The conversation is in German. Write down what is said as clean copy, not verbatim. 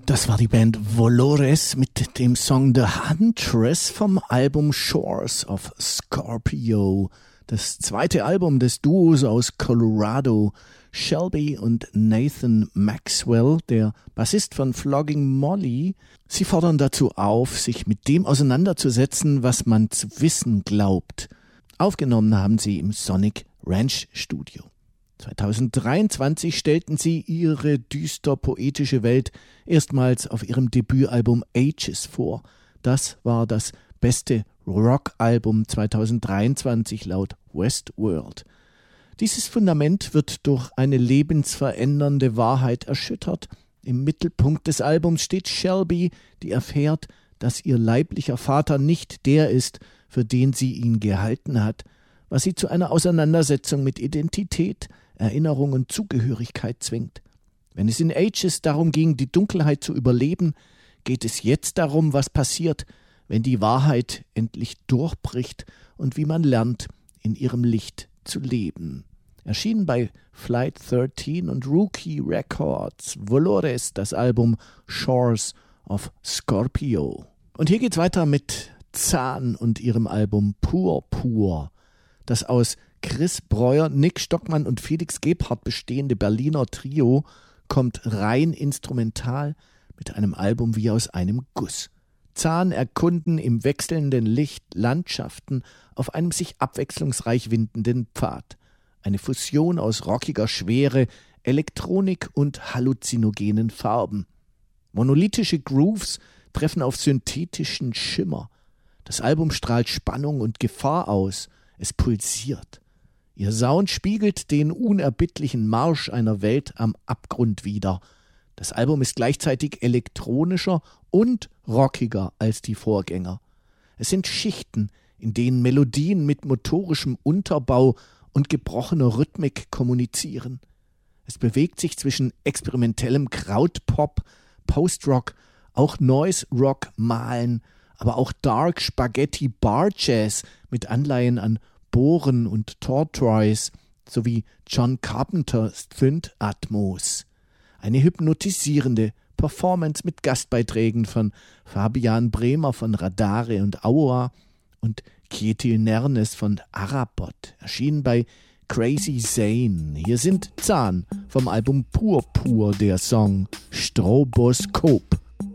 Das war die Band Volores mit dem Song The Huntress vom Album Shores of Scorpio. Das zweite Album des Duos aus Colorado, Shelby und Nathan Maxwell, der Bassist von Flogging Molly. Sie fordern dazu auf, sich mit dem auseinanderzusetzen, was man zu wissen glaubt. Aufgenommen haben sie im Sonic Ranch Studio. 2023 stellten sie ihre düster-poetische Welt erstmals auf ihrem Debütalbum Ages vor. Das war das beste Rockalbum 2023 laut Westworld. Dieses Fundament wird durch eine lebensverändernde Wahrheit erschüttert. Im Mittelpunkt des Albums steht Shelby, die erfährt, dass ihr leiblicher Vater nicht der ist, für den sie ihn gehalten hat, was sie zu einer Auseinandersetzung mit Identität, Erinnerung und Zugehörigkeit zwingt. Wenn es in Ages darum ging, die Dunkelheit zu überleben, geht es jetzt darum, was passiert, wenn die Wahrheit endlich durchbricht und wie man lernt, in ihrem Licht zu leben. Erschienen bei Flight 13 und Rookie Records, Volores, das Album Shores of Scorpio. Und hier geht's weiter mit Zahn und ihrem Album Pur, das aus Chris Breuer, Nick Stockmann und Felix Gebhardt bestehende Berliner Trio kommt rein instrumental mit einem Album wie aus einem Guss. Zahn erkunden im wechselnden Licht Landschaften auf einem sich abwechslungsreich windenden Pfad. Eine Fusion aus rockiger Schwere, Elektronik und halluzinogenen Farben. Monolithische Grooves treffen auf synthetischen Schimmer. Das Album strahlt Spannung und Gefahr aus. Es pulsiert. Ihr Sound spiegelt den unerbittlichen Marsch einer Welt am Abgrund wider. Das Album ist gleichzeitig elektronischer und rockiger als die Vorgänger. Es sind Schichten, in denen Melodien mit motorischem Unterbau und gebrochener Rhythmik kommunizieren. Es bewegt sich zwischen experimentellem Krautpop, Postrock, auch Noise Rock malen, aber auch Dark Spaghetti Bar Jazz mit Anleihen an Bohren und Tortoise sowie John Carpenters Synth-Atmos. Eine hypnotisierende Performance mit Gastbeiträgen von Fabian Bremer von Radare und Aua und Kjetil Nernes von Arabot, erschienen bei Crazy Zane. Hier sind Zahn vom Album Pur, der Song Stroboskop.